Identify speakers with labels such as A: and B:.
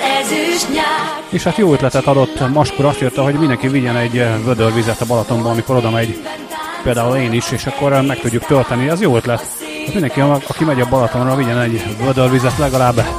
A: És hát jó ötletet adott Maskor, azt írta, hogy mindenki vigyen egy vödörvizet a Balatonban, amikor oda megy, például én is, és akkor meg tudjuk tölteni. Ez jó ötlet. Hát mindenki, aki megy a Balatonra, vigyen egy vödörvizet legalább